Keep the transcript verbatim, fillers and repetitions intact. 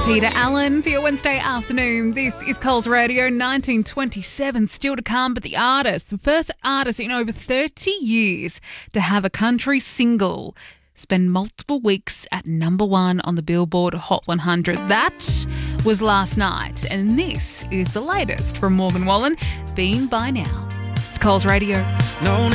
Peter Allen for your Wednesday afternoon. This is Coles Radio, nineteen twenty-seven, still to come, but the artist, the first artist in over thirty years to have a country single spend multiple weeks at number one on the Billboard Hot one hundred. That was last night, and this is the latest from Morgan Wallen, Been By Now. It's Coles Radio. No